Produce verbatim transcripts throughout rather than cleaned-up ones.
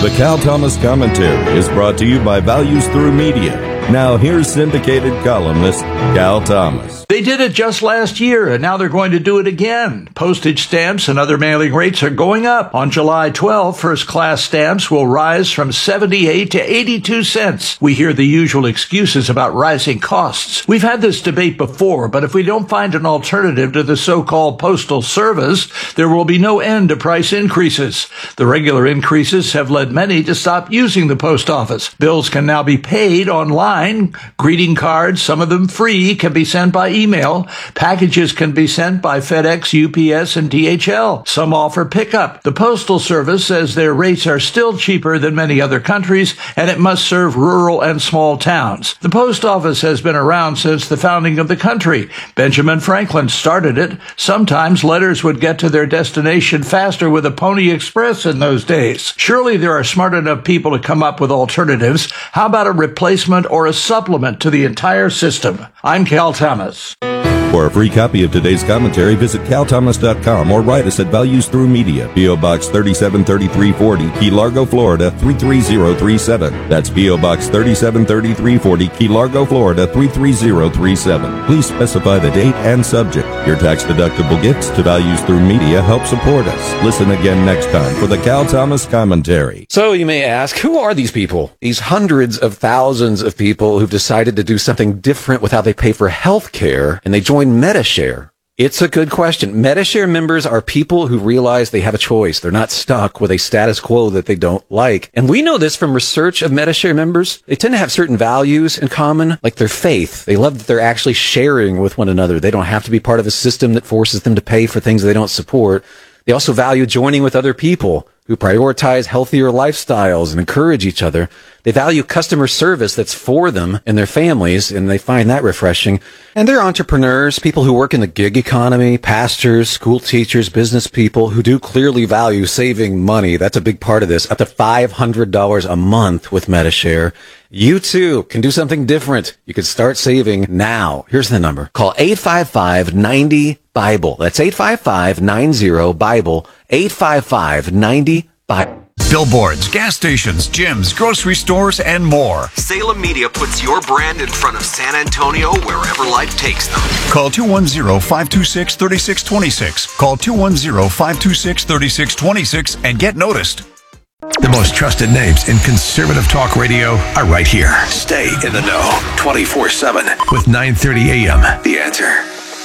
The Cal Thomas Commentary is brought to you by Values Through Media. Now here's syndicated columnist Cal Thomas. They did it just last year, and now they're going to do it again. Postage stamps and other mailing rates are going up. On July twelfth, first-class stamps will rise from seventy-eight to eighty-two cents. We hear the usual excuses about rising costs. We've had this debate before, but if we don't find an alternative to the so-called Postal Service, there will be no end to price increases. The regular increases have led many to stop using the post office. Bills can now be paid online. Greeting cards, some of them free, can be sent by email. Packages can be sent by FedEx, U P S, and D H L. Some offer pickup. The Postal Service says their rates are still cheaper than many other countries, and it must serve rural and small towns. The post office has been around since the founding of the country. Benjamin Franklin started it. Sometimes letters would get to their destination faster with a Pony Express in those days. Surely there are smart enough people to come up with alternatives. How about a replacement or a supplement to the entire system? I'm Cal Thomas. For a free copy of today's commentary, visit cal thomas dot com or write us at Values Through Media, P O. Box thirty-seven thirty-three forty, Key Largo, Florida three three zero three seven. That's P O. Box thirty-seven thirty-three forty, Key Largo, Florida three three zero three seven. Please specify the date and subject. Your tax-deductible gifts to Values Through Media help support us. Listen again next time for the Cal Thomas Commentary. So you may ask, who are these people? These hundreds of thousands of people who've decided to do something different with how they pay for health care, and they join Medi-Share. It's a good question. Medi-Share members are people who realize they have a choice. They're not stuck with a status quo that they don't like. And we know this from research of Medi-Share members. They tend to have certain values in common, like their faith. They love that they're actually sharing with one another. They don't have to be part of a system that forces them to pay for things they don't support. They also value joining with other people who prioritize healthier lifestyles and encourage each other. They value customer service that's for them and their families, and they find that refreshing. And they're entrepreneurs, people who work in the gig economy, pastors, school teachers, business people who do clearly value saving money. That's a big part of this, up to five hundred dollars a month with Medi-Share. You too can do something different. You can start saving now. Here's the number. Call eight five five, nine zero, Bible. That's eight five five, nine zero, Bible. eight five five, nine zero, Bible. Billboards, gas stations, gyms, grocery stores, and more. Salem Media puts your brand in front of San Antonio wherever life takes them. Call two one zero, five two six, three six two six. Call two one zero, five two six, three six two six and get noticed. The most trusted names in conservative talk radio are right here. Stay in the know twenty-four seven with nine thirty a.m. The Answer.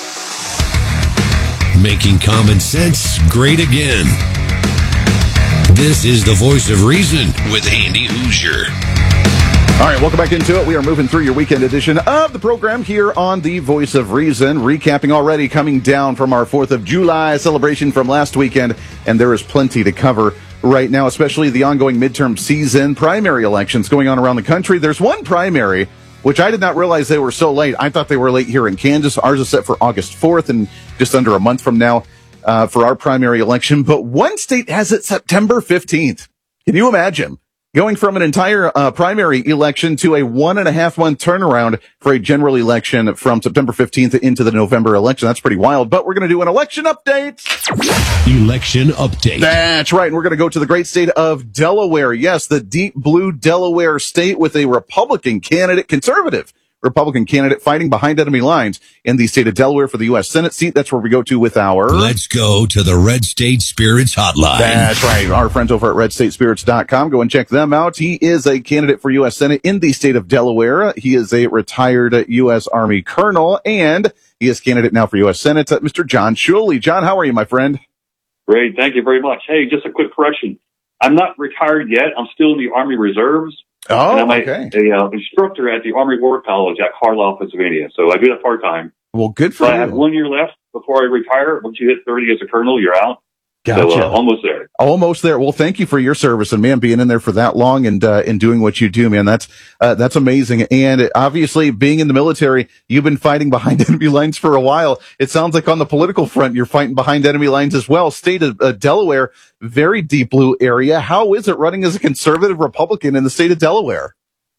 Making common sense great again. This is the Voice of Reason with Andy Hoosier. All right, welcome back into it. We are moving through your weekend edition of the program here on the Voice of Reason. Recapping already, coming down from our fourth of July celebration from last weekend, and there is plenty to cover right now, especially the ongoing midterm season, primary elections going on around the country. There's one primary, which I did not realize they were so late. I thought they were late here in Kansas. Ours is set for August fourth, and just under a month from now uh, for our primary election. But one state has it September fifteenth. Can you imagine? Going from an entire uh, primary election to a one and a half month turnaround for a general election from September fifteenth into the November election. That's pretty wild. But we're going to do an election update. Election update. That's right. And we're going to go to the great state of Delaware. Yes, the deep blue Delaware state with a Republican candidate, conservative Republican candidate fighting behind enemy lines in the state of Delaware for the U S Senate seat. That's where we go to with our... Let's go to the Red State Spirits Hotline. That's right. Our friends over at red state spirits dot com. Go and check them out. He is a candidate for U S Senate in the state of Delaware. He is a retired U S Army colonel, and he is candidate now for U S Senate, uh, Mister John Shuley. John, how are you, my friend? Great. Thank you very much. Hey, just a quick correction. I'm not retired yet. I'm still in the Army Reserves. Oh, and I'm okay. a, a uh, instructor at the Army War College at Carlisle, Pennsylvania. So I do that part-time. Well, good for so you. I have one year left before I retire. Once you hit thirty as a colonel, you're out. Gotcha. So uh, almost there. Almost there. Well, thank you for your service, and man, being in there for that long and uh, and doing what you do, man, that's uh, that's amazing. And obviously, being in the military, you've been fighting behind enemy lines for a while. It sounds like on the political front, you're fighting behind enemy lines as well. State of uh, Delaware, very deep blue area. How is it running as a conservative Republican in the state of Delaware?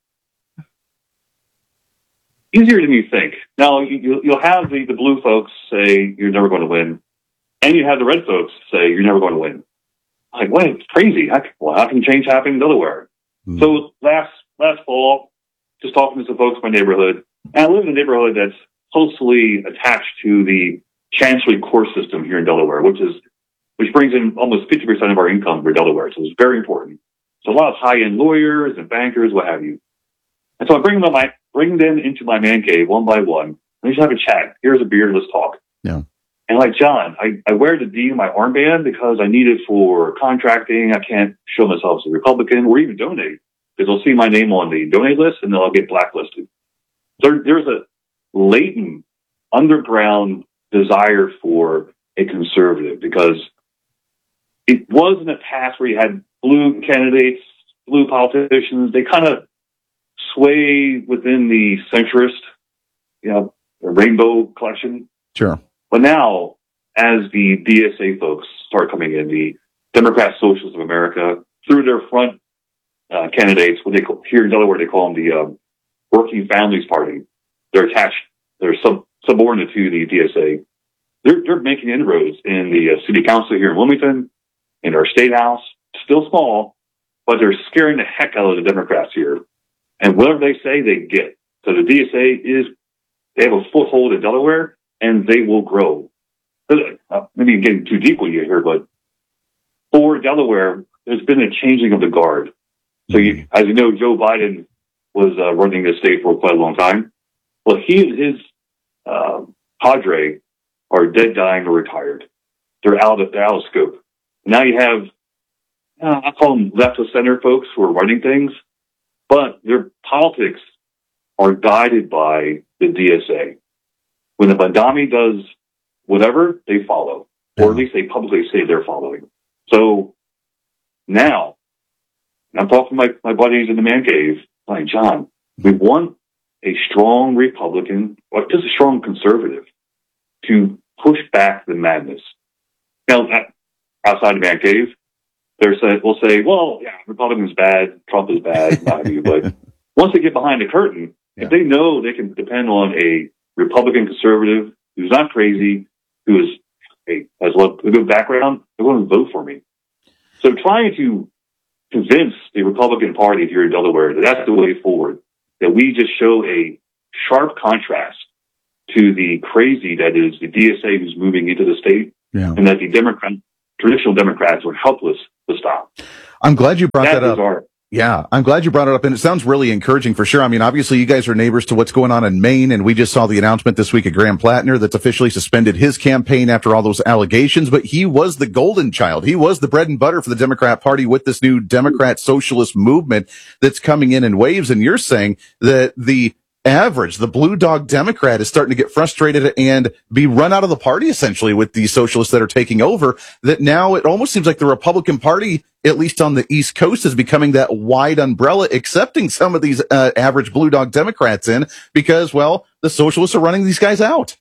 Easier than you think. Now, you, you'll have the, the blue folks say you're never going to win, and you have the red folks say you're never going to win. I'm like, what? It's crazy. How, well, how can change happen in Delaware? Mm-hmm. So last last fall, just talking to some folks in my neighborhood, and I live in a neighborhood that's closely attached to the Chancery Court system here in Delaware, which is which brings in almost fifty percent of our income for Delaware. So it's very important. So a lot of high-end lawyers and bankers, what have you. And so I bring them, my, bring them into my man cave one by one. And we just have a chat. Here's a beer. Let's talk. Yeah. And like, John, I, I wear the D in my armband because I need it for contracting. I can't show myself as a Republican or even donate because they'll see my name on the donate list and then I'll get blacklisted. There, there's a latent underground desire for a conservative because it was in the past where you had blue candidates, blue politicians. They kind of sway within the centrist, you know, rainbow collection. Sure. But now, as the D S A folks start coming in, the Democrat Socialists of America, through their front uh, candidates, what they call, here in Delaware, they call them the um, Working Families Party. They're attached, they're sub, subordinate to the D S A. They're, they're making inroads in the uh, city council here in Wilmington, in our state house, still small, but they're scaring the heck out of the Democrats here. And whatever they say, they get. So the D S A is, they have a foothold in Delaware, and they will grow. Uh, maybe I'm getting too deep with you here, but for Delaware, there's been a changing of the guard. So you, as you know, Joe Biden was uh, running the state for quite a long time. Well, he and his uh, cadre are dead, dying, or retired. They're out of, they're out of scope. Now you have, uh, I call them left of center folks who are running things, but their politics are guided by the D S A. When the Bandami does whatever, they follow, or at least they publicly say they're following. So now, I'm talking to my, my buddies in the man cave, like, John, we want a strong Republican, or just a strong conservative, to push back the madness. Now, outside the man cave, they're say, we'll say, well, yeah, Republican's bad, Trump is bad, not you. But once they get behind the curtain, yeah. if they know they can depend on a Republican conservative who's not crazy, who is a, has a good background, they're going to vote for me. So trying to convince the Republican Party here in Delaware that that's the way forward, that we just show a sharp contrast to the crazy that is the D S A who's moving into the state, yeah. and that the Democrat, traditional Democrats are helpless to stop. I'm glad you brought that, that up. Our, Yeah, I'm glad you brought it up, and it sounds really encouraging for sure. I mean, obviously, you guys are neighbors to what's going on in Maine, and we just saw the announcement this week of Graham Plattner that's officially suspended his campaign after all those allegations, but he was the golden child. He was the bread and butter for the Democrat Party with this new Democrat socialist movement that's coming in in waves, and you're saying that the average, the blue dog Democrat is starting to get frustrated and be run out of the party essentially with these socialists that are taking over, that now it almost seems like the Republican Party, at least on the East Coast, is becoming that wide umbrella, accepting some of these uh, average blue dog Democrats in because, well, the socialists are running these guys out.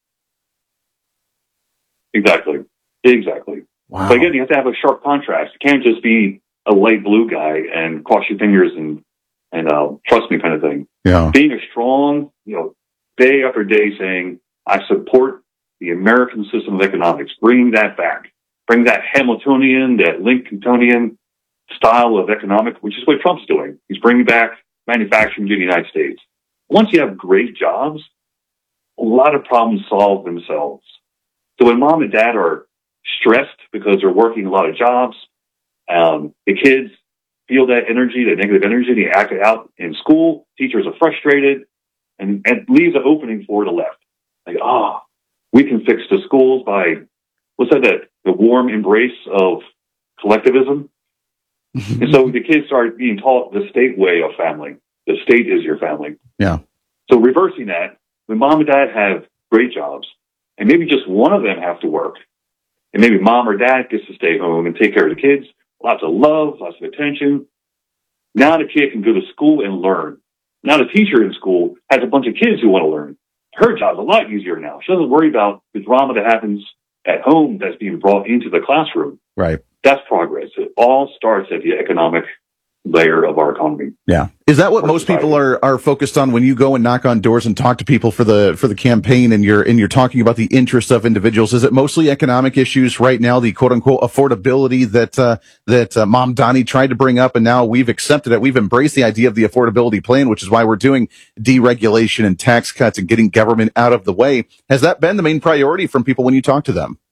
Exactly. Exactly. Wow. But again, you have to have a sharp contrast. You can't just be a light blue guy and cross your fingers and, and uh, trust me kind of thing. Yeah. Being a strong, you know, day after day saying, I support the American system of economics, bring that back. Bring that Hamiltonian, that Lincolnian style of economic, which is what Trump's doing. He's bringing back manufacturing to the United States. Once you have great jobs, a lot of problems solve themselves. So when mom and dad are stressed because they're working a lot of jobs, um, the kids feel that energy, that negative energy, they act it out in school, teachers are frustrated, and, and leaves an opening for the left. Like, ah, oh, we can fix the schools by, what's that, that the warm embrace of collectivism. And so the kids start being taught the state way of family. The state is your family. Yeah. So reversing that, when mom and dad have great jobs, and maybe just one of them have to work, and maybe mom or dad gets to stay home and take care of the kids, lots of love, lots of attention. Now the kid can go to school and learn. Now the teacher in school has a bunch of kids who want to learn. Her job's a lot easier now. She doesn't worry about the drama that happens at home that's being brought into the classroom. Right. That's progress. It all starts at the economic layer of our economy. Yeah. Is that what most people are, are focused on when you go and knock on doors and talk to people for the, for the campaign and you're, and you're talking about the interests of individuals? Is it mostly economic issues right now, the quote unquote affordability that, uh, that, uh, Mom Donnie tried to bring up, and now we've accepted it. We've embraced the idea of the affordability plan, which is why we're doing deregulation and tax cuts and getting government out of the way. Has that been the main priority from people when you talk to them?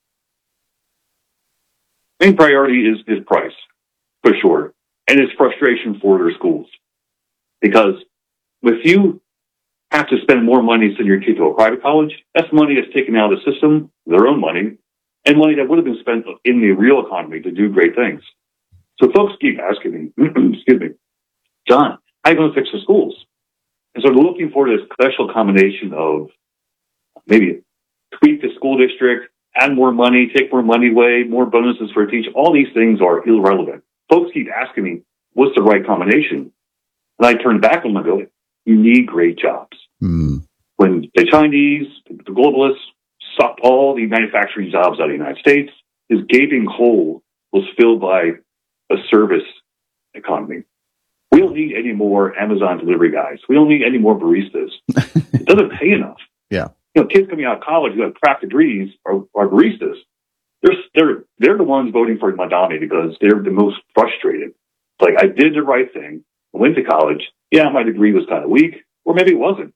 Main priority is, is price, for sure. And it's frustration for their schools. Because if you have to spend more money to send your kid to a private college, that's money that's taken out of the system, their own money, and money that would have been spent in the real economy to do great things. So folks keep asking me, excuse me, John, how are you going to fix the schools? And so they're looking for this special combination of maybe tweak the school district, add more money, take more money away, more bonuses for a teacher. All these things are irrelevant. Folks keep asking me, what's the right combination? And I turn back on them and go, you need great jobs. Mm. When the Chinese, the globalists, sucked all the manufacturing jobs out of the United States, this gaping hole was filled by a service economy. We don't need any more Amazon delivery guys. We don't need any more baristas. It doesn't pay enough. Yeah. You know, kids coming out of college who have craft degrees are, are baristas. They're, they're, they're the ones voting for Madami because they're the most frustrated. It's like, I did the right thing. I went to college. Yeah, my degree was kind of weak, or maybe it wasn't.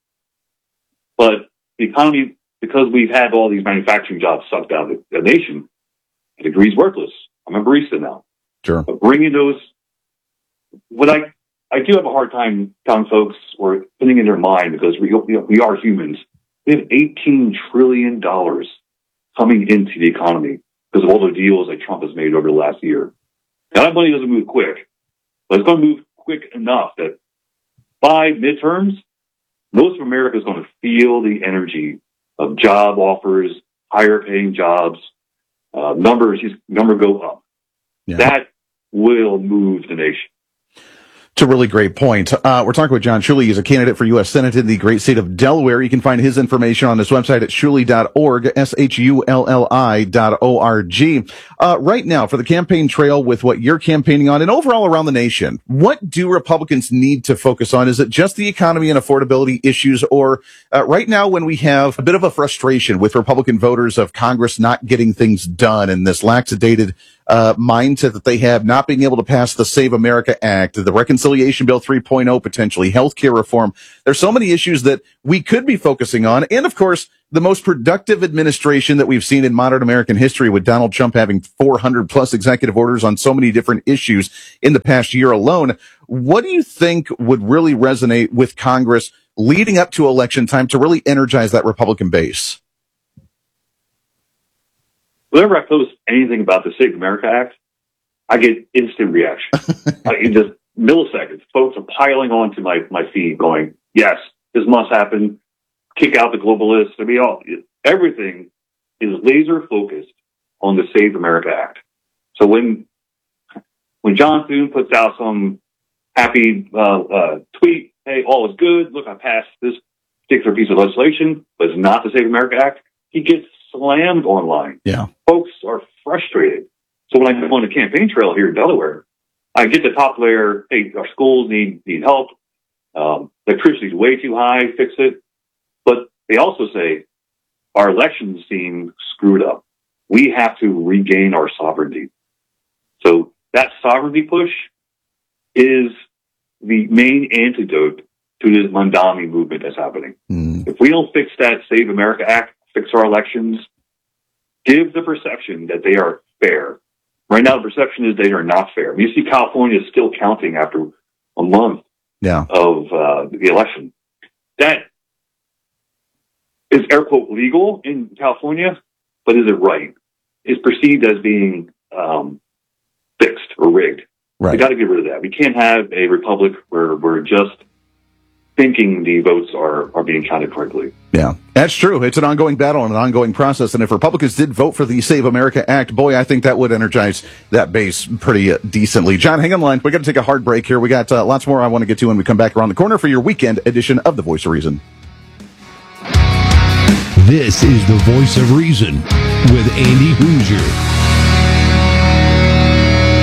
But the economy, because we've had all these manufacturing jobs sucked out of the nation, the degree's worthless. I'm a barista now. Sure. But bringing those, what I, I do have a hard time telling folks or putting in their mind, because we, we are humans. We have eighteen trillion dollars coming into the economy because of all the deals that Trump has made over the last year. Now, that money doesn't move quick, but it's going to move quick enough that by midterms, most of America is going to feel the energy of job offers, higher paying jobs, uh, numbers, number go up. Yeah. That will move the nation. It's a really great point. Uh, we're talking with John Shuley. He's a candidate for U S Senate in the great state of Delaware. You can find his information on his website at shuley dot org, S H U L L I dot O R G. Uh, right now, for the campaign trail with what you're campaigning on and overall around the nation, what do Republicans need to focus on? Is it just the economy and affordability issues? Or uh, right now, when we have a bit of a frustration with Republican voters of Congress not getting things done and this lackadated uh, mindset that they have, not being able to pass the Save America Act, the Reconciliation Bill three point oh, potentially, healthcare reform. There's so many issues that we could be focusing on. And of course, the most productive administration that we've seen in modern American history, with Donald Trump having four hundred plus executive orders on so many different issues in the past year alone. What do you think would really resonate with Congress leading up to election time to really energize that Republican base? Whenever I post anything about the Save America Act, I get instant reaction. Like, in just milliseconds, folks are piling onto my, my feed going, yes, this must happen. Kick out the globalists. I mean, all, everything is laser focused on the Save America Act. So when, when John Thune puts out some happy, uh, uh, tweet, hey, all is good. Look, I passed this particular piece of legislation, but it's not the Save America Act. He gets slammed online. Yeah. Folks are frustrated. So when I go on the campaign trail here in Delaware, I get the top layer, hey, our schools need, need help. Um, electricity's way too high, fix it. But they also say our elections seem screwed up. We have to regain our sovereignty. So that sovereignty push is the main antidote to this Mandami movement that's happening. Mm. If we don't fix that Save America Act, fix our elections, give the perception that they are fair. Right now, the perception is they are not fair. You see California is still counting after a month yeah. of uh, the election. That is, air quote, legal in California, but is it right? It's perceived as being um, fixed or rigged. Right. We got to get rid of that. We can't have a republic where we're just thinking the votes are, are being counted correctly. Yeah, that's true. It's an ongoing battle and an ongoing process. And if Republicans did vote for the Save America Act, boy, I think that would energize that base pretty uh, decently. John, hang on line. We got to take a hard break here. We got uh, lots more I want to get to when we come back around the corner for your weekend edition of The Voice of Reason. This is The Voice of Reason with Andy Hoosier.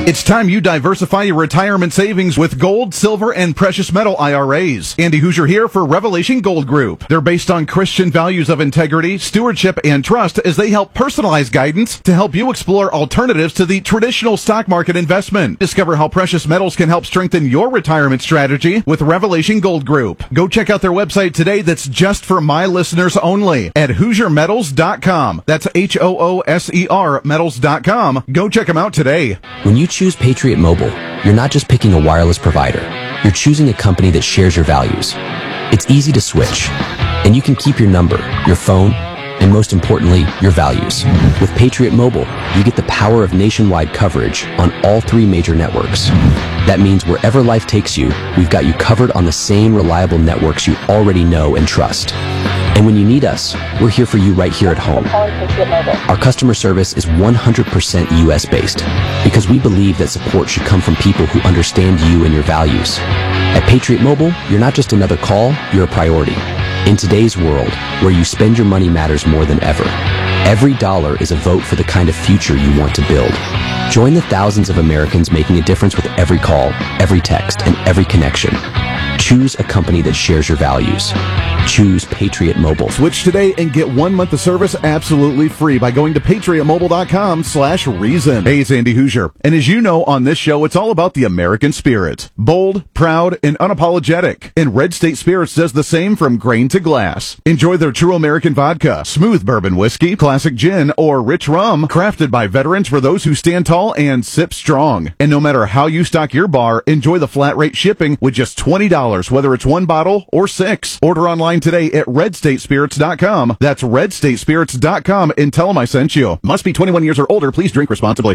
It's time you diversify your retirement savings with gold, silver, and precious metal I R As. Andy Hoosier here for Revelation Gold Group. They're based on Christian values of integrity, stewardship, and trust as they help personalize guidance to help you explore alternatives to the traditional stock market investment. Discover how precious metals can help strengthen your retirement strategy with Revelation Gold Group. Go check out their website today that's just for my listeners only at hoosier metals dot com. That's H O O S E R metals dot com. Go check them out today. When you choose Patriot Mobile, you're not just picking a wireless provider. You're choosing a company that shares your values. It's easy to switch, and you can keep your number, your phone, and most importantly, your values. With Patriot Mobile, you get the power of nationwide coverage on all three major networks. That means wherever life takes you, we've got you covered on the same reliable networks you already know and trust. And when you need us, we're here for you right here at home. Our customer service is one hundred percent U S based because we believe that support should come from people who understand you and your values. At Patriot Mobile, you're not just another call, you're a priority. In today's world, where you spend your money matters more than ever, every dollar is a vote for the kind of future you want to build. Join the thousands of Americans making a difference with every call, every text, and every connection. Choose a company that shares your values. Choose Patriot Mobile. Switch today and get one month of service absolutely free by going to patriot mobile dot com slash reason. Hey, it's Andy Hoosier. And as you know, on this show, it's all about the American spirit. Bold, proud, and unapologetic. And Red State Spirits does the same from grain to glass. Enjoy their true American vodka, smooth bourbon whiskey, classic gin, or rich rum, crafted by veterans for those who stand tall and sip strong. And no matter how you stock your bar, enjoy the flat rate shipping with just twenty dollars, whether it's one bottle or six. Order online today at red state spirits dot com. That's red state spirits dot com and tell them I sent you. Must be twenty-one years or older. Please drink responsibly.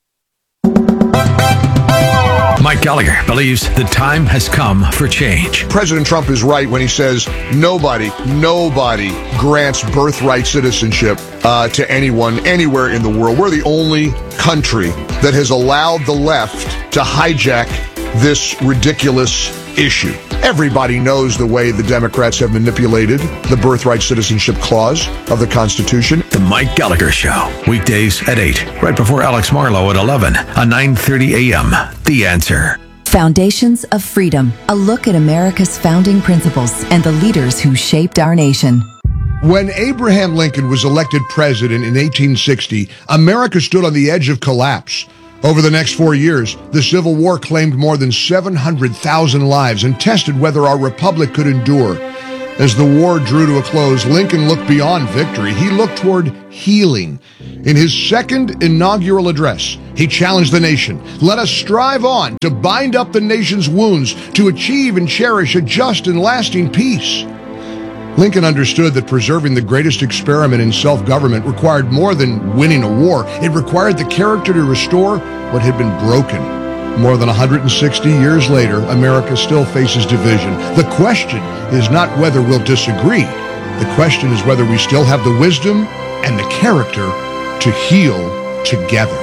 Mike Gallagher believes the time has come for change. President Trump is right when he says nobody, nobody grants birthright citizenship uh, to anyone, anywhere in the world. We're the only country that has allowed the left to hijack this ridiculous issue. Everybody knows the way the Democrats have manipulated the birthright citizenship clause of the Constitution. The Mike Gallagher Show, weekdays at eight, right before Alex Marlowe at eleven on nine thirty a.m. The Answer. Foundations of Freedom, a look at America's founding principles and the leaders who shaped our nation. When Abraham Lincoln was elected president in eighteen sixty, America stood on the edge of collapse. Over the next four years, the Civil War claimed more than seven hundred thousand lives and tested whether our republic could endure. As the war drew to a close, Lincoln looked beyond victory. He looked toward healing. In his second inaugural address, he challenged the nation. Let us strive on to bind up the nation's wounds, to achieve and cherish a just and lasting peace. Lincoln understood that preserving the greatest experiment in self-government required more than winning a war. It required the character to restore what had been broken. More than one hundred sixty years later, America still faces division. The question is not whether we'll disagree. The question is whether we still have the wisdom and the character to heal together.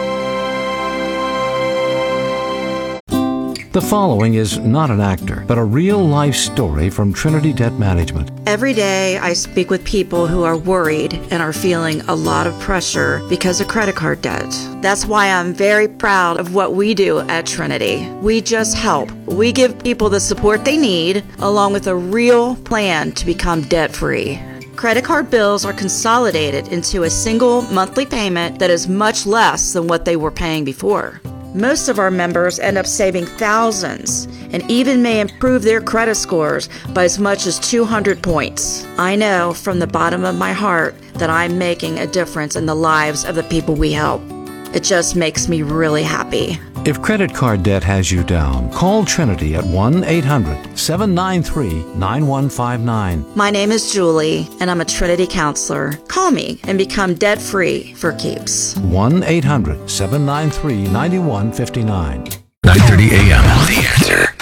The following is not an actor, but a real-life story from Trinity Debt Management. Every day I speak with people who are worried and are feeling a lot of pressure because of credit card debt. That's why I'm very proud of what we do at Trinity. We just help. We give people the support they need, along with a real plan to become debt-free. Credit card bills are consolidated into a single monthly payment that is much less than what they were paying before. Most of our members end up saving thousands and even may improve their credit scores by as much as two hundred points. I know from the bottom of my heart that I'm making a difference in the lives of the people we help. It just makes me really happy. If credit card debt has you down, call Trinity at one eight hundred seven nine three nine one five nine. My name is Julie, and I'm a Trinity counselor. Call me and become debt-free for keeps. one eight hundred seven nine three nine one five nine. nine thirty a.m. The Answer.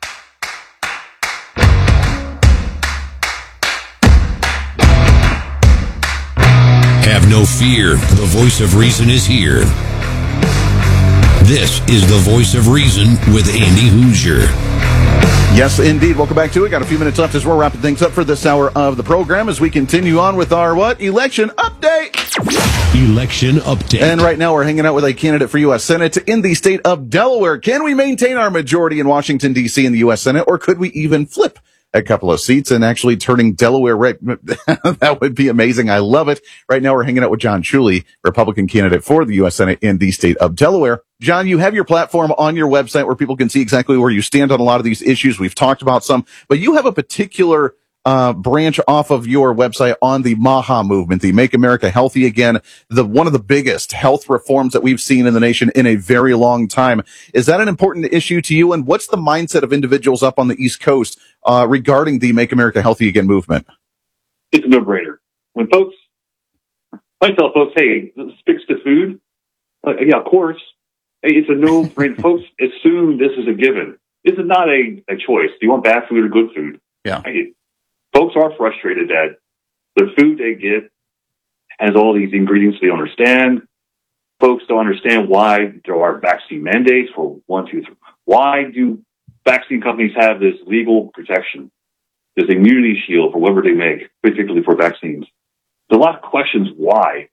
Have no fear. The voice of reason is here. This is the Voice of Reason with Andy Hoosier. Yes, indeed. Welcome back to it. Got a few minutes left as we're wrapping things up for this hour of the program as we continue on with our, what, election update. Election update. And right now we're hanging out with a candidate for U S Senate in the state of Delaware. Can we maintain our majority in Washington, D C in the U S Senate, or could we even flip a couple of seats and actually turning Delaware red? That would be amazing. I love it. Right now we're hanging out with John Shuley, Republican candidate for the U S Senate in the state of Delaware. John, you have your platform on your website where people can see exactly where you stand on a lot of these issues. We've talked about some, but you have a particular Uh, branch off of your website on the MAHA movement, the Make America Healthy Again, the one of the biggest health reforms that we've seen in the nation in a very long time. Is that an important issue to you? And what's the mindset of individuals up on the East Coast uh, regarding the Make America Healthy Again movement? It's a no-brainer. When folks, I tell folks, hey, this fix the food. Uh, yeah, of course. Hey, it's a no-brainer. Folks assume this is a given. This is not a, a choice. Do you want bad food or good food? Yeah. I, Folks are frustrated that the food they get has all these ingredients they understand. Folks don't understand why there are vaccine mandates for one, two, three. Why do vaccine companies have this legal protection, this immunity shield for whatever they make, particularly for vaccines? There's a lot of questions why.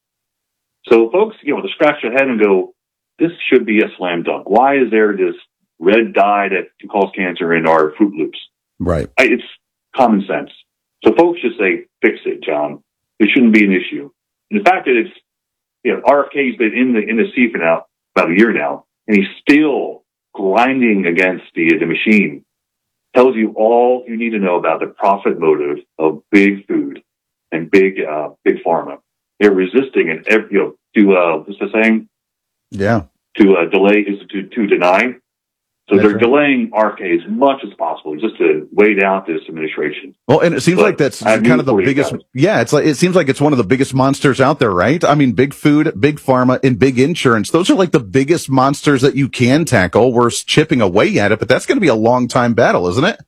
So folks, you know, to scratch their head and go, this should be a slam dunk. Why is there this red dye that can cause cancer in our Fruit Loops? Right. I, it's common sense. So folks just say, fix it, John. It shouldn't be an issue. And the fact that it's, you know, R F K's been in the, in the seat for now, about a year now, and he's still grinding against the, the machine tells you all you need to know about the profit motive of big food and big, uh, big pharma. They're resisting and, every, you know, to, uh, what's the saying? Yeah. To, uh, delay is to, to deny. So That's they're right. delaying R F K as much as possible just to wait out this administration. Well, and it seems But like that's I have kind of news the for you biggest. guys. Yeah, it's like it seems like it's one of the biggest monsters out there, right? I mean, big food, big pharma, and big insurance. Those are like the biggest monsters that you can tackle. We're chipping away at it, but that's going to be a long time battle, isn't it?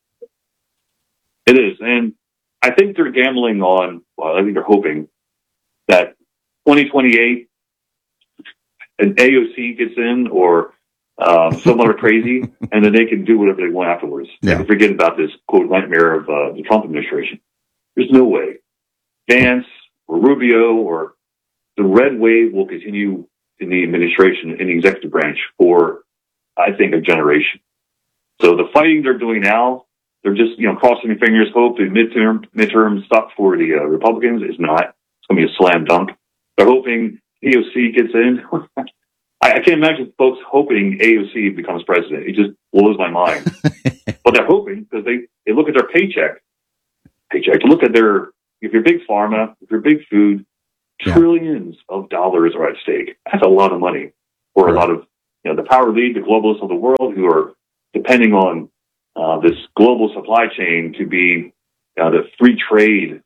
It is. And I think they're gambling on, well, I think they're hoping that twenty twenty-eight, an A O C gets in or um, someone are crazy, and then they can do whatever they want afterwards. Yeah. They can forget about this, quote, nightmare of uh, the Trump administration. There's no way. Vance or Rubio or the red wave will continue in the administration, in the executive branch for, I think, a generation. So the fighting they're doing now, they're just, you know, crossing their fingers, hope the midterm, midterm stuff for the uh, Republicans is not. It's going to be a slam dunk. They're hoping A O C gets in. I, I can't imagine folks hoping A O C becomes president. It just blows my mind. But they're hoping because they, they look at their paycheck. Paycheck. Look at their, if you're big pharma, if you're big food, Yeah. trillions of dollars are at stake. That's a lot of money for a lot of, you know, the power lead, the globalists of the world who are depending on uh, this global supply chain to be uh, the free trade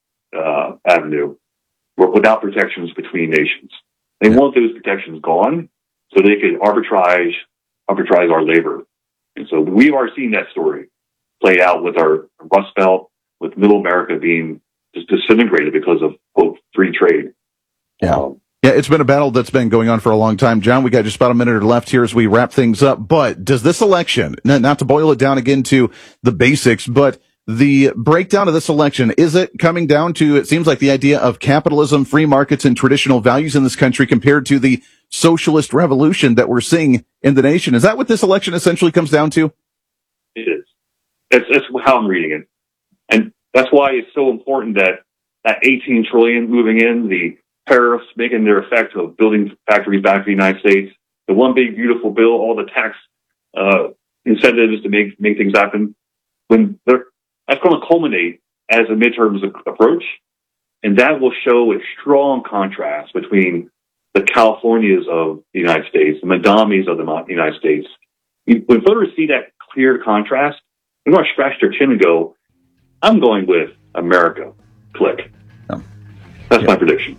uh, avenue without protections between nations. They want those protections gone so they can arbitrage, arbitrage our labor. And so we are seeing that story play out with our Rust Belt, with Middle America being just disintegrated because of, quote, free trade. Yeah. Um, Yeah, it's been a battle that's been going on for a long time. John, we got just about a minute left here as we wrap things up. But does this election, not, not to boil it down again to the basics, but the breakdown of this election, is it coming down to, it seems like the idea of capitalism, free markets, and traditional values in this country compared to the socialist revolution that we're seeing in the nation? Is that what this election essentially comes down to? It is. That's, that's how I'm reading it. And that's why it's so important that that eighteen trillion moving in, the tariffs making their effect of building factories back in the United States, the one big beautiful bill, all the tax uh, incentives to make make things happen. When they're, that's going to culminate as the midterms approach, and that will show a strong contrast between the Californias of the United States, the Madamis of the United States. When voters see that clear contrast, they're going to scratch their chin and go, "I'm going with America." Click. Oh. That's Yeah. my prediction.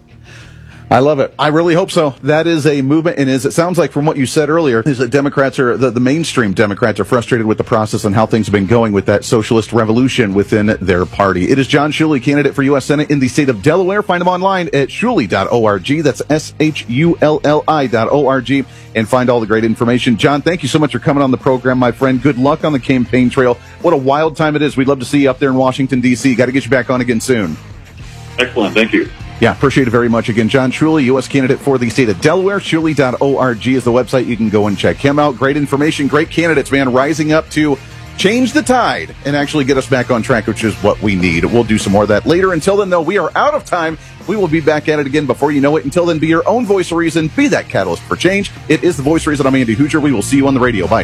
I love it. I really hope so. That is a movement, and as it sounds like from what you said earlier, is that Democrats are, the, the mainstream Democrats are frustrated with the process and how things have been going with that socialist revolution within their party. It is John Shuley, candidate for U S Senate in the state of Delaware. Find him online at shuley dot org. That's S H U L L I dot O R G, and find all the great information. John, thank you so much for coming on the program, my friend. Good luck on the campaign trail. What a wild time it is. We'd love to see you up there in Washington, D C. Got to get you back on again soon. Excellent. Thank you. Yeah, appreciate it very much. Again, John Truly, U S candidate for the state of Delaware. Truly dot org is the website. You can go and check him out. Great information, great candidates, man, rising up to change the tide and actually get us back on track, which is what we need. We'll do some more of that later. Until then, though, we are out of time. We will be back at it again before you know it. Until then, be your own voice of reason. Be that catalyst for change. It is the Voice of Reason. I'm Andy Hoosier. We will see you on the radio. Bye.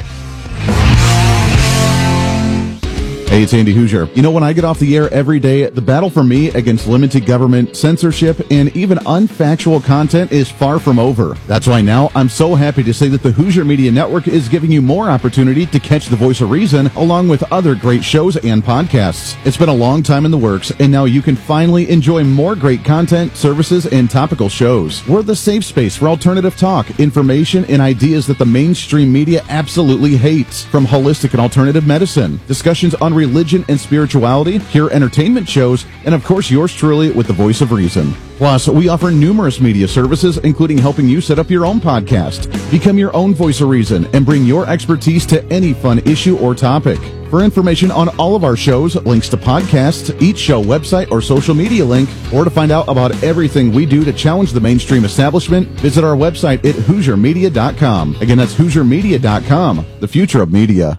Hey, it's Andy Hoosier. You know, when I get off the air every day, the battle for me against limited government, censorship, and even unfactual content is far from over. That's why now I'm so happy to say that the Hoosier Media Network is giving you more opportunity to catch the Voice of Reason along with other great shows and podcasts. It's been a long time in the works, and now you can finally enjoy more great content, services, and topical shows. We're the safe space for alternative talk, information, and ideas that the mainstream media absolutely hates. From holistic and alternative medicine, discussions on religion and spirituality, pure entertainment shows, and of course yours truly with the Voice of Reason. Plus, we offer numerous media services, including helping you set up your own podcast. Become your own Voice of Reason and bring your expertise to any fun issue or topic. For information on all of our shows, links to podcasts, each show website or social media link, or to find out about everything we do to challenge the mainstream establishment, visit our website at hoosier media dot com. Again, that's hoosier media dot com, the future of media.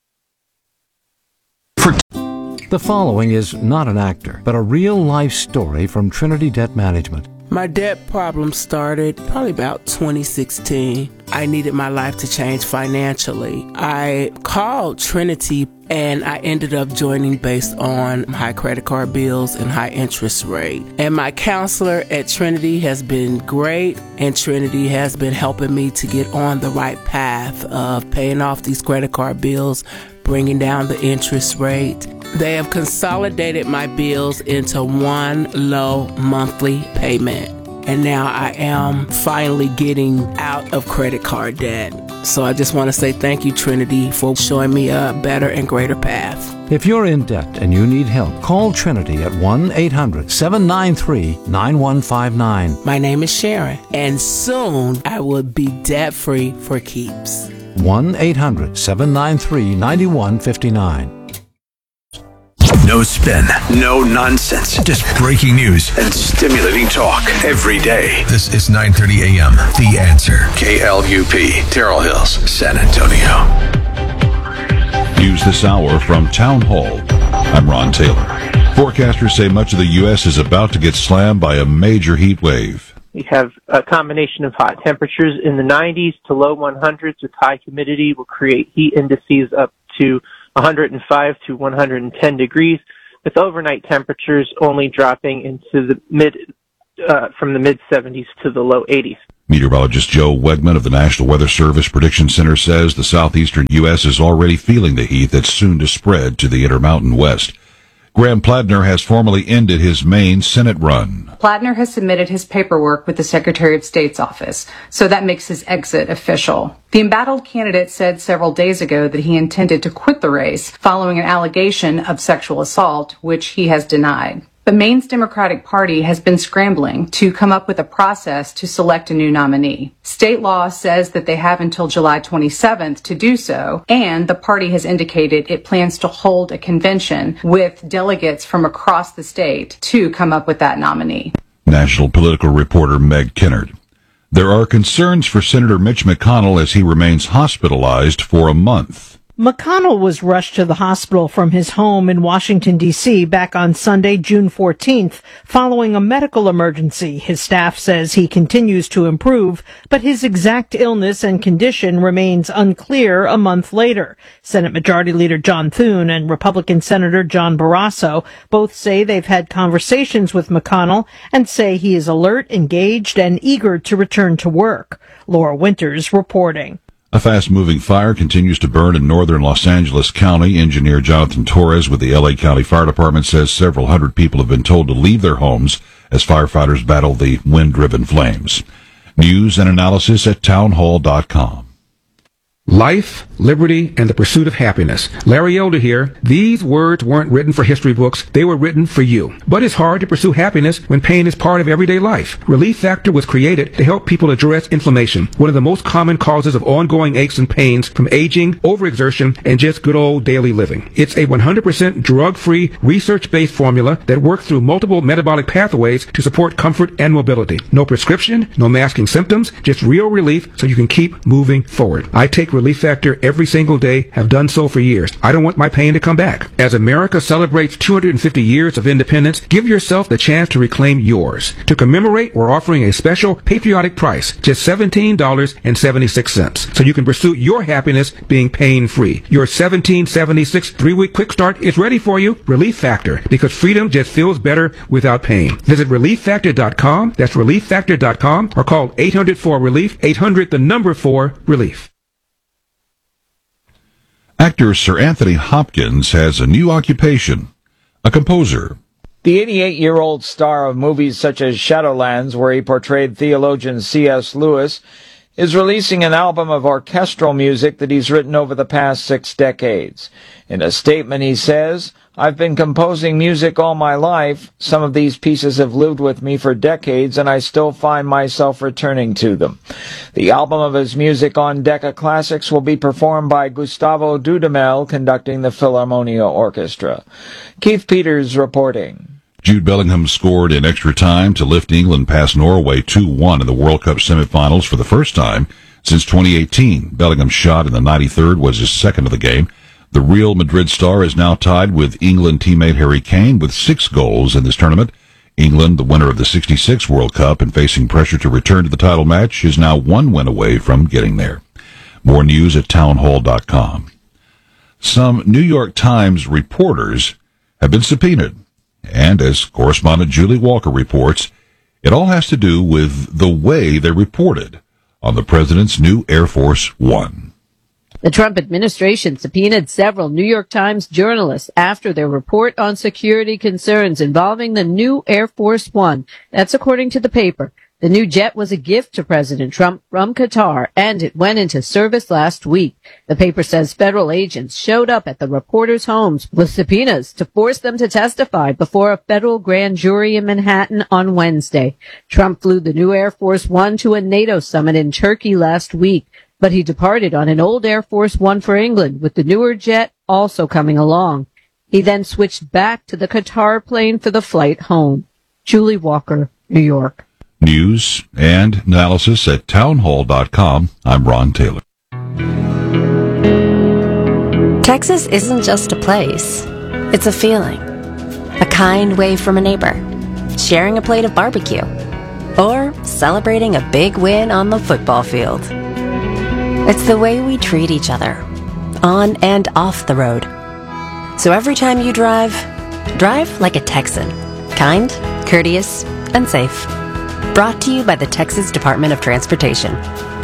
The following is not an actor, but a real-life story from Trinity Debt Management. My debt problem started probably about twenty sixteen. I needed my life to change financially. I called Trinity and I ended up joining based on high credit card bills and high interest rate. And my counselor at Trinity has been great, and Trinity has been helping me to get on the right path of paying off these credit card bills, bringing down the interest rate. They have consolidated my bills into one low monthly payment. And now I am finally getting out of credit card debt. So I just want to say thank you, Trinity, for showing me a better and greater path. If you're in debt and you need help, call Trinity at one eight hundred seven nine three nine one five nine. My name is Sharon, and soon I will be debt-free for keeps. one eight hundred seven nine three nine one five nine. No spin, no nonsense, just breaking news and stimulating talk every day. This is nine thirty a.m. The Answer. K L U P, Terrell Hills, San Antonio. News this hour from Town Hall. I'm Ron Taylor. Forecasters say much of the U S is about to get slammed by a major heat wave. We have a combination of hot temperatures in the nineties to low hundreds with high humidity will create heat indices up to one hundred five to one hundred ten degrees, with overnight temperatures only dropping into the mid, uh, from the mid seventies to the low eighties. Meteorologist Joe Wegman of the National Weather Service Prediction Center says the southeastern U S is already feeling the heat that's soon to spread to the Intermountain West. Graham Pladner has formally ended his Maine Senate run. Pladner has submitted his paperwork with the Secretary of State's office, so that makes his exit official. The embattled candidate said several days ago that he intended to quit the race following an allegation of sexual assault, which he has denied. But Maine's Democratic Party has been scrambling to come up with a process to select a new nominee. State law says that they have until July twenty-seventh to do so, and the party has indicated it plans to hold a convention with delegates from across the state to come up with that nominee. National political reporter Meg Kennard. There are concerns for Senator Mitch McConnell as he remains hospitalized for a month. McConnell was rushed to the hospital from his home in Washington, D C back on Sunday, June fourteenth, following a medical emergency. His staff says he continues to improve, but his exact illness and condition remains unclear a month later. Senate Majority Leader John Thune and Republican Senator John Barrasso both say they've had conversations with McConnell and say he is alert, engaged, and eager to return to work. Laura Winters reporting. A fast-moving fire continues to burn in northern Los Angeles County. Engineer Jonathan Torres with the L A County Fire Department says several hundred people have been told to leave their homes as firefighters battle the wind-driven flames. News and analysis at townhall dot com. Life, liberty, and the pursuit of happiness. Larry Elder here. These words weren't written for history books. They were written for you. But it's hard to pursue happiness when pain is part of everyday life. Relief Factor was created to help people address inflammation, one of the most common causes of ongoing aches and pains from aging, overexertion, and just good old daily living. It's a one hundred percent drug-free, research-based formula that works through multiple metabolic pathways to support comfort and mobility. No prescription, no masking symptoms, just real relief so you can keep moving forward. I take Relief Factor every single day, have done so for years. I don't want my pain to come back. As America celebrates two hundred fifty years of independence, give yourself the chance to reclaim yours. To commemorate, we're offering a special patriotic price, just seventeen dollars and seventy-six cents, so you can pursue your happiness being pain-free. Your seventeen seventy-six three-week quick start is ready for you. Relief Factor, because freedom just feels better without pain. Visit relief factor dot com. That's relief factor dot com, or call eight hundred four relief, eight hundred the number four relief. Actor Sir Anthony Hopkins has a new occupation, a composer. The eighty-eight-year-old star of movies such as Shadowlands, where he portrayed theologian C S Lewis, is releasing an album of orchestral music that he's written over the past six decades. In a statement, he says, "I've been composing music all my life. Some of these pieces have lived with me for decades, and I still find myself returning to them." The album of his music on Decca Classics will be performed by Gustavo Dudamel, conducting the Philharmonia Orchestra. Keith Peters reporting. Jude Bellingham scored in extra time to lift England past Norway two one in the World Cup semifinals for the first time since twenty eighteen. Bellingham's shot in the ninety-third was his second of the game. The Real Madrid star is now tied with England teammate Harry Kane with six goals in this tournament. England, the winner of the sixty-six World Cup and facing pressure to return to the title match, is now one win away from getting there. More news at townhall dot com. Some New York Times reporters have been subpoenaed. And as correspondent Julie Walker reports, it all has to do with the way they reported on the president's new Air Force One. The Trump administration subpoenaed several New York Times journalists after their report on security concerns involving the new Air Force One. That's according to the paper. The new jet was a gift to President Trump from Qatar, and it went into service last week. The paper says federal agents showed up at the reporters' homes with subpoenas to force them to testify before a federal grand jury in Manhattan on Wednesday. Trump flew the new Air Force One to a NATO summit in Turkey last week, but he departed on an old Air Force One for England, with the newer jet also coming along. He then switched back to the Qatar plane for the flight home. Julie Walker, New York. News and analysis at townhall dot com. I'm Ron Taylor. Texas isn't just a place. It's a feeling. A kind wave from a neighbor. Sharing a plate of barbecue. Or celebrating a big win on the football field. It's the way we treat each other, on and off the road. So every time you drive, drive like a Texan. Kind, courteous, and safe. Brought to you by the Texas Department of Transportation.